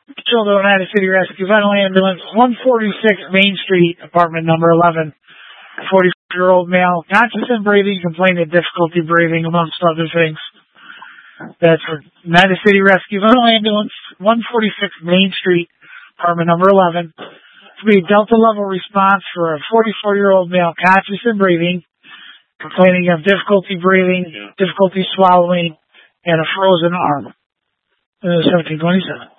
Children, United City Rescue Vital Ambulance, 146 Main Street, apartment number 11. 40-year-old male, conscious and breathing, complained of difficulty breathing, amongst other things. That's for United City Rescue Vital Ambulance, 146 Main Street, apartment number 11. To be Delta level response for a 44-year-old male, conscious and breathing, complaining of difficulty breathing, difficulty swallowing, and a frozen arm. 1727.